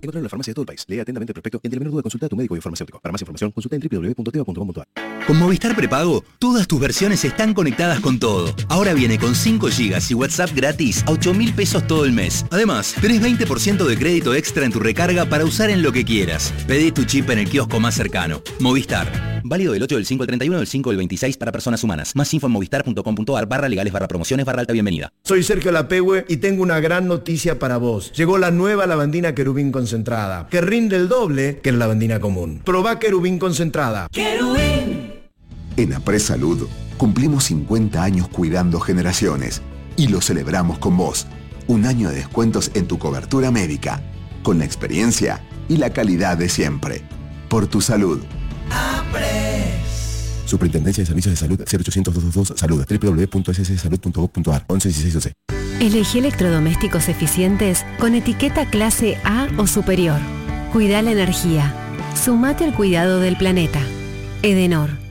Encontrarlo en la farmacia de todo el país. Lee atentamente el prospecto y ante la menor duda consulta a tu médico y farmacéutico. Para más información, consulta en www.teva.com.ar. Con Movistar Prepago, todas tus versiones están conectadas con todo. Ahora viene con 5 GB y WhatsApp gratis a 8.000 pesos todo el mes. Además, tenés 20% de crédito extra en tu recarga para usar en lo que quieras. Pedí tu chip en el kiosco más cercano. Movistar. Válido del 8 del 5 al 31 del 5 del 26 para personas humanas. Más info en movistar.com.ar/legales/promociones/alta bienvenida. Soy Sergio Lapehue y tengo una gran noticia para vos. Llegó la nueva lavandina Querubín concentrada, que rinde el doble que la lavandina común. Probá Querubín concentrada. ¡Querubín! En Apres Salud cumplimos 50 años cuidando generaciones y lo celebramos con vos. Un año de descuentos en tu cobertura médica, con la experiencia y la calidad de siempre. Por tu salud. Apres. Superintendencia de Servicios de Salud 0800-222-SALUD www.sssalud.gov.ar 111612. Elegí electrodomésticos eficientes con etiqueta clase A o superior. Cuida la energía. Sumate al cuidado del planeta. Edenor.